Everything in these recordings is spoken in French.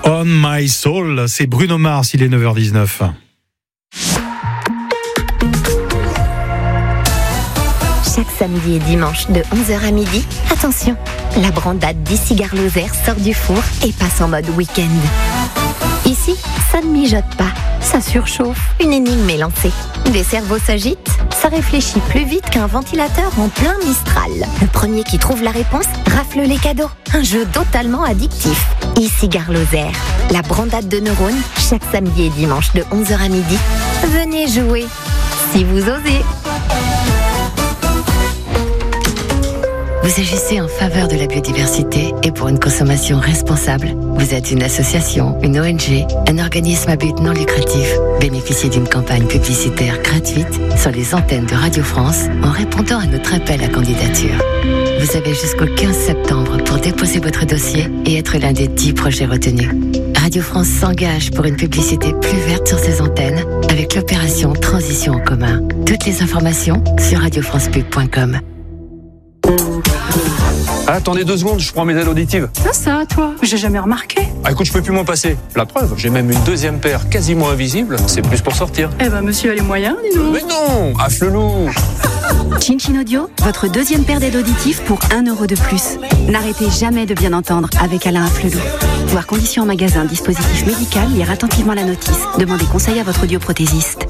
On My Soul, c'est Bruno Mars, il est 9h19. Chaque samedi et dimanche de 11h à midi, attention, la brandade d'ici Gare Lozère sort du four et passe en mode week-end. Ici, ça ne mijote pas, ça surchauffe, une énigme est lancée. Des cerveaux s'agitent, ça réfléchit plus vite qu'un ventilateur en plein Mistral. Le premier qui trouve la réponse rafle les cadeaux. Un jeu totalement addictif. Ici Gare Lozère, la brandade de neurones, chaque samedi et dimanche de 11h à midi. Venez jouer, si vous osez. Vous agissez en faveur de la biodiversité et pour une consommation responsable. Vous êtes une association, une ONG, un organisme à but non lucratif. Bénéficiez d'une campagne publicitaire gratuite sur les antennes de Radio France en répondant à notre appel à candidature. Vous avez jusqu'au 15 septembre pour déposer votre dossier et être l'un des 10 projets retenus. Radio France s'engage pour une publicité plus verte sur ses antennes avec l'opération Transition en commun. Toutes les informations sur radiofrancepub.com. Attendez 2 secondes, je prends mes aides auditives. Ça, toi, j'ai jamais remarqué. Écoute, je peux plus m'en passer. La preuve, j'ai même une deuxième paire quasiment invisible. C'est plus pour sortir. Monsieur a les moyens, dis donc. Mais non, Afflelou. Chin Chin Audio, votre deuxième paire d'aides auditives pour 1 euro de plus. N'arrêtez jamais de bien entendre avec Alain Afflelou. Voir conditions en magasin, dispositif médical, lire attentivement la notice. Demandez conseil à votre audioprothésiste.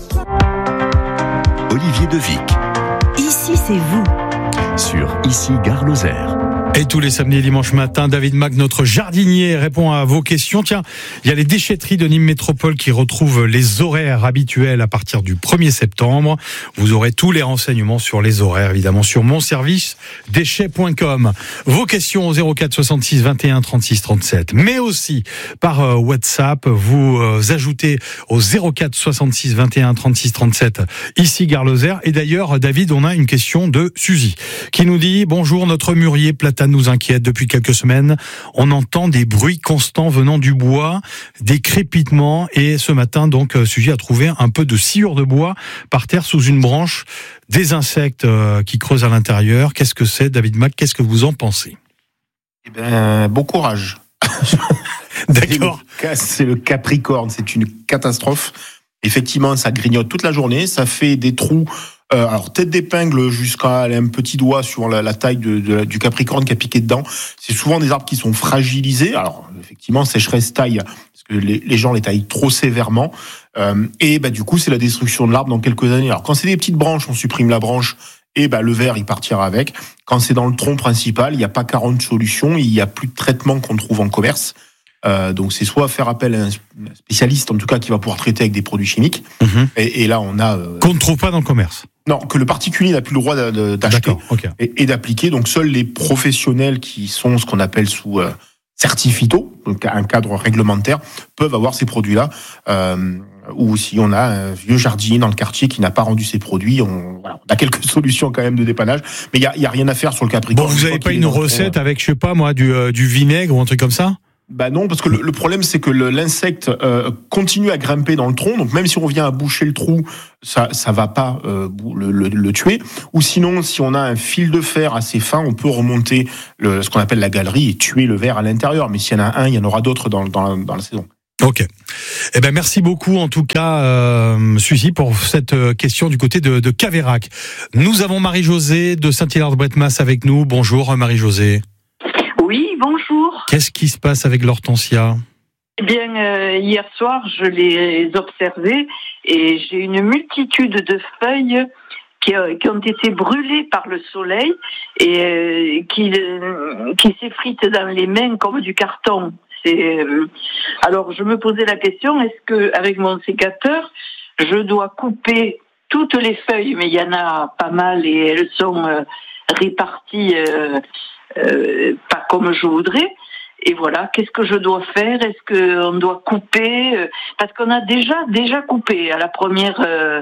Olivier Devic. Ici, c'est vous. Sur Ici Gare Lozère. Et tous les samedis et dimanches matin, David Mac, notre jardinier, répond à vos questions. Tiens, il y a les déchetteries de Nîmes Métropole qui retrouvent les horaires habituels à partir du 1er septembre. Vous aurez tous les renseignements sur les horaires, évidemment, sur monservicedéchets.com. Vos questions au 04 66 21 36 37. Mais aussi par WhatsApp, vous ajoutez au 04 66 21 36 37 ici Gare Lozère. Et d'ailleurs, David, on a une question de Suzy qui nous dit: bonjour, notre mûrier platane nous inquiète depuis quelques semaines. On entend des bruits constants venant du bois, des crépitements, et ce matin, donc, Suzy a trouvé un peu de sciure de bois par terre sous une branche, des insectes qui creusent à l'intérieur. Qu'est-ce que c'est, David Mac? Qu'est-ce que vous en pensez? Eh ben, bon courage. D'accord. C'est le Capricorne, c'est une catastrophe. Effectivement, ça grignote toute la journée, ça fait des trous. Alors tête d'épingle jusqu'à un petit doigt sur la taille du Capricorne qui a piqué dedans. C'est souvent des arbres qui sont fragilisés. Alors effectivement, sécheresse taille parce que les gens les taillent trop sévèrement. Et du coup, c'est la destruction de l'arbre dans quelques années. Alors quand c'est des petites branches, on supprime la branche et le verre il partira avec. Quand c'est dans le tronc principal, il n'y a pas 40 solutions. Il n'y a plus de traitement qu'on trouve en commerce. Donc c'est soit faire appel à un spécialiste en tout cas qui va pouvoir traiter avec des produits chimiques. Et là on a qu'on ne trouve pas dans le commerce. Non, que le particulier n'a plus le droit d'acheter et d'appliquer. Donc seuls les professionnels qui sont ce qu'on appelle sous certifito, donc un cadre réglementaire, peuvent avoir ces produits-là. Ou si on a un vieux jardinier dans le quartier qui n'a pas rendu ses produits, on a quelques solutions quand même de dépannage. Mais il y a rien à faire sur le Capricorne. Bon, vous n'avez pas une recette avec, je sais pas moi, du vinaigre ou un truc comme ça? Non, parce que le problème c'est que l'insecte continue à grimper dans le tronc, donc même si on vient à boucher le trou, ça va pas le tuer. Ou sinon, si on a un fil de fer assez fin, on peut remonter ce qu'on appelle la galerie et tuer le ver à l'intérieur. Mais s'il y en a un, il y en aura d'autres dans la saison. Ok. Eh ben merci beaucoup en tout cas, Suzy, pour cette question du côté de Caveyrac. Nous avons Marie-Josée de Saint-Hilaire-de-Bretmas avec nous. Bonjour Marie-Josée. Oui, bonjour. Qu'est-ce qui se passe avec l'hortensia? Eh bien, hier soir, je l'ai observé et j'ai une multitude de feuilles qui ont été brûlées par le soleil et qui s'effritent dans les mains comme du carton. Alors, je me posais la question, est-ce que avec mon sécateur, je dois couper toutes les feuilles, mais il y en a pas mal et elles sont réparties pas comme je voudrais. Et voilà, qu'est-ce que je dois faire? Est-ce qu'on doit couper? Parce qu'on a déjà coupé à la première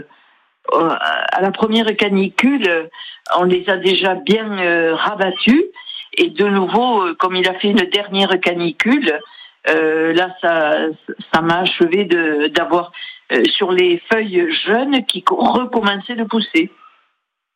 canicule, on les a déjà bien rabattus. Et de nouveau, comme il a fait une dernière canicule, là, ça m'a achevé d'avoir sur les feuilles jeunes qui recommençaient de pousser.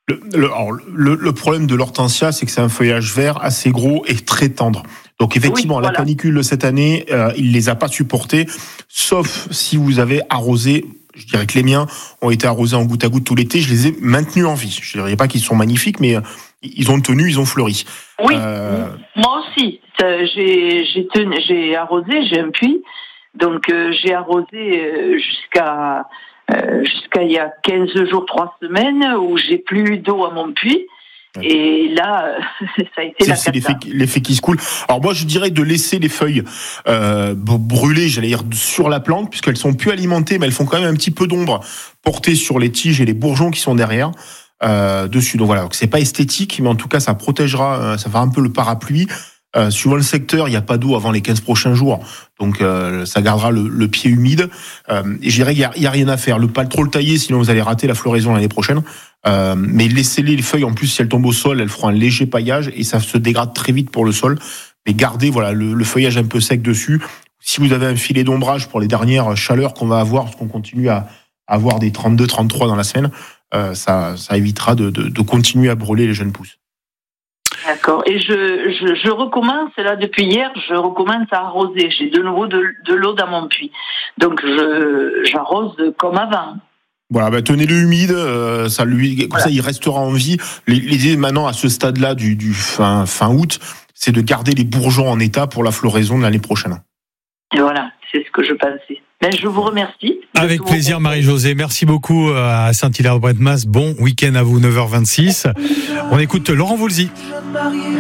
Le problème de l'hortensia, c'est que c'est un feuillage vert assez gros et très tendre. Donc effectivement, la canicule de cette année, il les a pas supportés, sauf si vous avez arrosé. Je dirais que les miens ont été arrosés en goutte à goutte tout l'été. Je les ai maintenus en vie. Je ne dirais pas qu'ils sont magnifiques, mais ils ont tenu, ils ont fleuri. Oui, moi aussi. J'ai arrosé, j'ai un puits. Donc j'ai arrosé jusqu'à il y a 15 jours, 3 semaines, où j'ai plus eu d'eau à mon puits. Et là, ça a été c'est l'effet qui se coule. Alors moi, je dirais de laisser les feuilles brûler, j'allais dire, sur la plante, puisqu'elles sont plus alimentées, mais elles font quand même un petit peu d'ombre portée sur les tiges et les bourgeons qui sont derrière dessus. Donc voilà, donc c'est pas esthétique, mais en tout cas, ça protégera, ça fera un peu le parapluie. Suivant le secteur, il n'y a pas d'eau avant les 15 prochains jours, donc ça gardera le pied humide. Et je dirais qu'il y a rien à faire. Pas trop le tailler, sinon vous allez rater la floraison l'année prochaine. Mais laissez-les feuilles, en plus si elles tombent au sol, elles feront un léger paillage et ça se dégrade très vite pour le sol. Mais gardez le feuillage un peu sec dessus. Si vous avez un filet d'ombrage pour les dernières chaleurs qu'on va avoir, parce qu'on continue à avoir des 32-33 dans la semaine, ça évitera de continuer à brûler les jeunes pousses. D'accord. Et je recommence, là, depuis hier, je recommence à arroser. J'ai de nouveau de l'eau dans mon puits. Donc, j'arrose comme avant. Voilà, tenez-le humide, comme ça, il restera en vie. L'idée maintenant, à ce stade-là, du fin août, c'est de garder les bourgeons en état pour la floraison de l'année prochaine. Et voilà, c'est ce que je pensais. Mais je vous remercie. Avec plaisir, Marie-Josée. Merci beaucoup à Saint-Hilaire-de-Brentmas. Bon week-end à vous, 9h26. On écoute Laurent Voulzy.